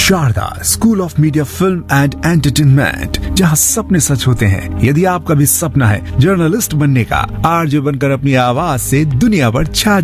Sharda school of media film and entertainment, जहां सपने सच होते हैं। यदि आपका भी सपना है जर्नलिस्ट बनने का, आरजे बनकर अपनी आवाज से दुनिया पर छा